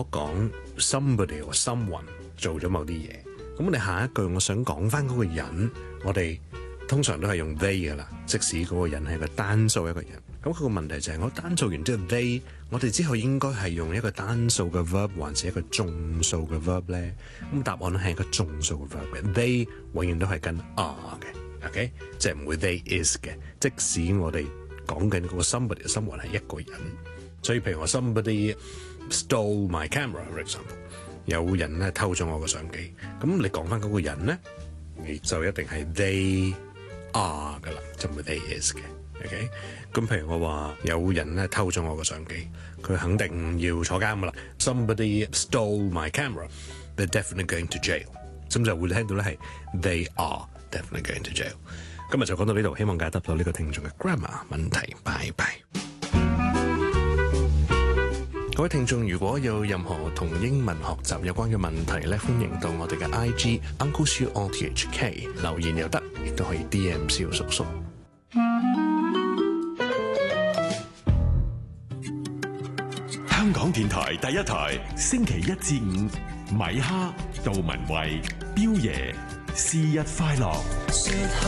講 somebody or someone 做咗某啲嘢，咁我哋下一句我想講翻嗰個人，我哋通常都係用 they 噶啦，即使嗰個人係一個單數一個人。咁佢個問題就係我單數完之後 they， 我哋之後應該係用一個單數嘅 verb 還是一個眾數嘅 verb 咧？咁答案係一個眾數嘅 verb 嘅 ，they 永遠都係跟 are 嘅 ，OK， 即係唔會 they is 嘅。即使我哋講緊嗰個 somebody someone 係一個人，所以譬如話 somebody stole my camera，for example， 有人咧偷咗我個相機，咁你講翻嗰個人咧，你就一定係 they are 噶啦，就唔會 they is 嘅。OK， 咁譬如我話有人咧偷咗我個相機，佢肯定要坐監噶啦。Somebody stole my camera, they're definitely going to jail。咁就會聽到咧係 they are definitely going to jail。今日就講到呢度，希望解答到呢個聽眾嘅 grammar 問題。拜拜。各位聽眾，如果有任何同英文學習有關嘅問題咧，歡迎到我哋嘅 IG Uncle Siu RTHK 留言又得，亦都可以 DM 蕭叔叔。 香港電台第一台，星期一至五，米哈、杜文慧、彪爺，是日快樂。